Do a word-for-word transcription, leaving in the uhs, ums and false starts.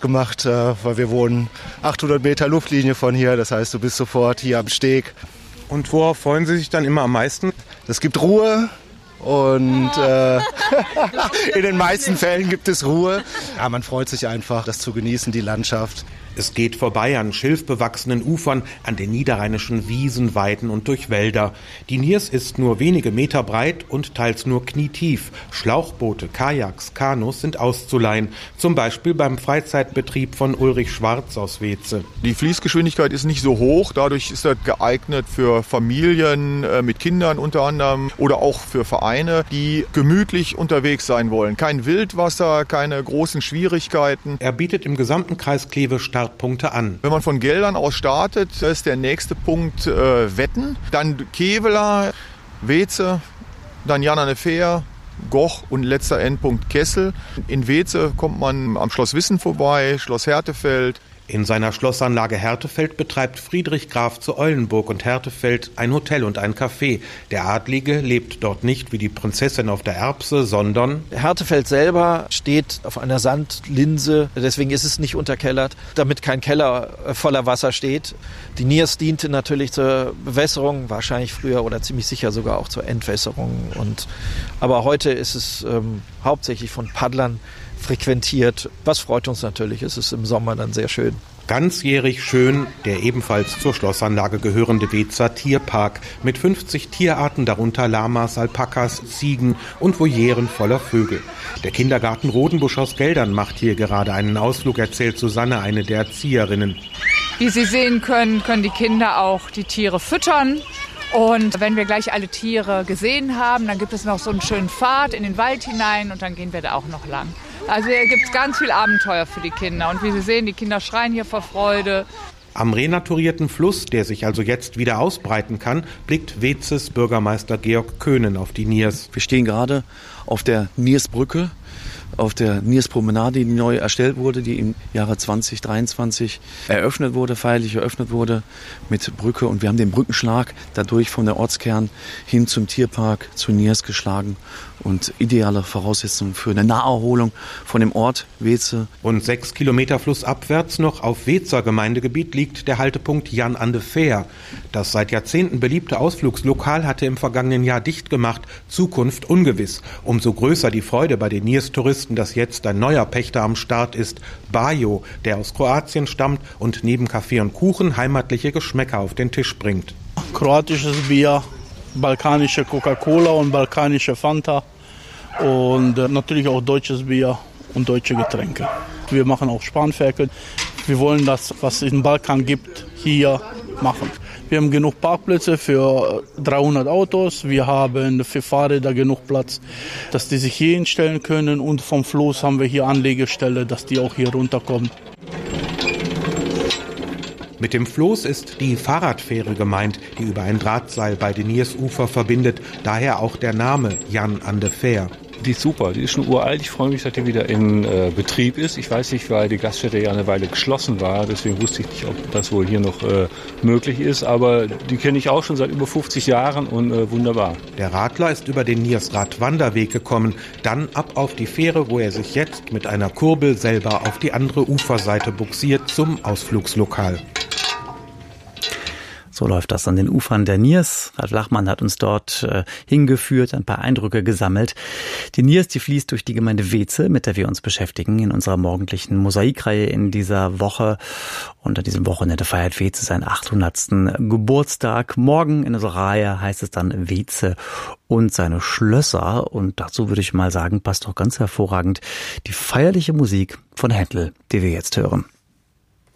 gemacht, weil wir wohnen achthundert Meter Luftlinie von hier. Das heißt, du bist sofort hier am Steg. Und worauf freuen Sie sich dann immer am meisten? Es gibt Ruhe. Und äh, in den meisten Fällen gibt es Ruhe. Ja, man freut sich einfach, das zu genießen, die Landschaft. Es geht vorbei an schilfbewachsenen Ufern, an den niederrheinischen Wiesen, Weiden und durch Wälder. Die Niers ist nur wenige Meter breit und teils nur knietief. Schlauchboote, Kajaks, Kanus sind auszuleihen. Zum Beispiel beim Freizeitbetrieb von Ulrich Schwarz aus Weeze. Die Fließgeschwindigkeit ist nicht so hoch. Dadurch ist das geeignet für Familien äh, mit Kindern unter anderem oder auch für Vereine, die gemütlich unterwegs sein wollen. Kein Wildwasser, keine großen Schwierigkeiten. Er bietet im gesamten Kreis Kleve Startpunkte an. Wenn man von Geldern aus startet, ist der nächste Punkt äh, Wetten, dann Kevela, Weeze, dann Jan an der Feer, Goch und letzter Endpunkt Kessel. In Weeze kommt man am Schloss Wissen vorbei, Schloss Hertefeld. In seiner Schlossanlage Hertefeld betreibt Friedrich Graf zu Eulenburg und Hertefeld ein Hotel und ein Café. Der Adlige lebt dort nicht wie die Prinzessin auf der Erbse, sondern... Hertefeld selber steht auf einer Sandlinse, deswegen ist es nicht unterkellert, damit kein Keller voller Wasser steht. Die Niers diente natürlich zur Bewässerung, wahrscheinlich früher oder ziemlich sicher sogar auch zur Entwässerung. Und, aber heute ist es ähm, hauptsächlich von Paddlern frequentiert. Was freut uns natürlich, es ist im Sommer dann sehr schön. Ganzjährig schön der ebenfalls zur Schlossanlage gehörende Weezer Tierpark mit fünfzig Tierarten, darunter Lamas, Alpakas, Ziegen und Volieren voller Vögel. Der Kindergarten Rodenbusch aus Geldern macht hier gerade einen Ausflug, erzählt Susanne, eine der Erzieherinnen. Wie Sie sehen können, können die Kinder auch die Tiere füttern. Und wenn wir gleich alle Tiere gesehen haben, dann gibt es noch so einen schönen Pfad in den Wald hinein und dann gehen wir da auch noch lang. Also hier gibt es ganz viel Abenteuer für die Kinder. Und wie Sie sehen, die Kinder schreien hier vor Freude. Am renaturierten Fluss, der sich also jetzt wieder ausbreiten kann, blickt Weezes Bürgermeister Georg Köhnen auf die Niers. Wir stehen gerade auf der Niersbrücke, auf der Nierspromenade, die neu erstellt wurde, die im Jahre zwanzig dreiundzwanzig eröffnet wurde, feierlich eröffnet wurde mit Brücke. Und wir haben den Brückenschlag dadurch von der Ortskern hin zum Tierpark zu Niers geschlagen. Und ideale Voraussetzungen für eine Naherholung von dem Ort Weeze. Und sechs Kilometer flussabwärts noch auf Weezer Gemeindegebiet liegt der Haltepunkt Jan an de Feer. Das seit Jahrzehnten beliebte Ausflugslokal hatte im vergangenen Jahr dicht gemacht. Zukunft ungewiss. Umso größer die Freude bei den Niers-Touristen, dass jetzt ein neuer Pächter am Start ist. Bajo, der aus Kroatien stammt und neben Kaffee und Kuchen heimatliche Geschmäcker auf den Tisch bringt. Kroatisches Bier, balkanische Coca-Cola und balkanische Fanta und äh, natürlich auch deutsches Bier und deutsche Getränke. Wir machen auch Spanferkel. Wir wollen das, was es im Balkan gibt, hier machen. Wir haben genug Parkplätze für dreihundert Autos. Wir haben für Fahrräder genug Platz, dass die sich hier hinstellen können. Und vom Fluss haben wir hier Anlegestelle, dass die auch hier runterkommen. Mit dem Floß ist die Fahrradfähre gemeint, die über ein Drahtseil bei den Niersufer verbindet. Daher auch der Name Jan an de Feer. Die ist super, die ist schon uralt. Ich freue mich, dass die wieder in äh, Betrieb ist. Ich weiß nicht, weil die Gaststätte ja eine Weile geschlossen war. Deswegen wusste ich nicht, ob das wohl hier noch äh, möglich ist. Aber die kenne ich auch schon seit über fünfzig Jahren und äh, wunderbar. Der Radler ist über den Niersrad-Wanderweg gekommen. Dann ab auf die Fähre, wo er sich jetzt mit einer Kurbel selber auf die andere Uferseite bugsiert zum Ausflugslokal. So läuft das an den Ufern der Niers. Ralf Lachmann hat uns dort äh, hingeführt, ein paar Eindrücke gesammelt. Die Niers, die fließt durch die Gemeinde Weeze, mit der wir uns beschäftigen in unserer morgendlichen Mosaikreihe in dieser Woche. Und an diesem Wochenende feiert Weeze seinen achthundertsten Geburtstag. Morgen in unserer Reihe heißt es dann Weeze und seine Schlösser. Und dazu würde ich mal sagen, passt doch ganz hervorragend die feierliche Musik von Händel, die wir jetzt hören.